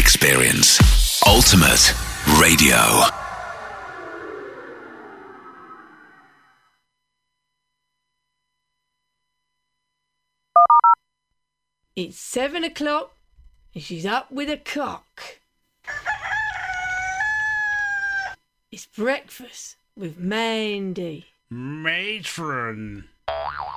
experience. Ultimate Radio. It's 7 o'clock and she's up with a cock. It's breakfast with Mandy. Matron.